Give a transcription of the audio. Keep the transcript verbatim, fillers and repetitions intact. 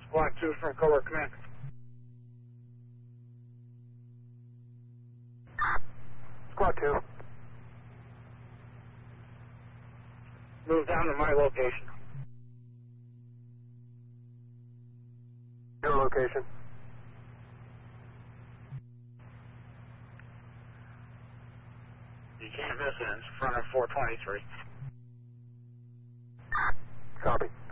Squad two from Cowork Command. Squad two. Move down to my location. Your location. You can't miss it. It's in front of four twenty-three. Copy.